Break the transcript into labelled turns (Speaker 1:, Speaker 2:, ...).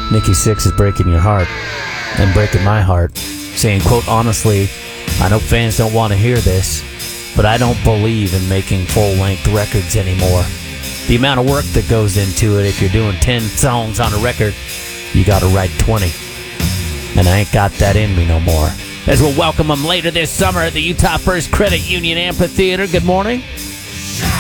Speaker 1: Nikki Sixx is breaking your heart and breaking my heart, saying, quote, honestly, I know fans don't want to hear this, but I don't believe in making full-length records anymore. The amount of work that goes into it, if you're doing 10 songs on a record, you got to write 20. And I ain't got that in me no more. As we'll welcome them later this summer at the Utah First Credit Union Amphitheater. Good morning.